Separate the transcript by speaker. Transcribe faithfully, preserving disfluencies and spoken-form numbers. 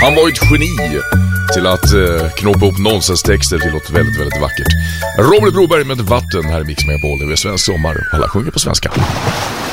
Speaker 1: Han var ett geni till att eh, knåpa upp nonsenstexter till något väldigt, väldigt vackert. Robert Broberg med Vatten här i Mix Megapol. Det är svensk sommar och alla sjunger på svenska.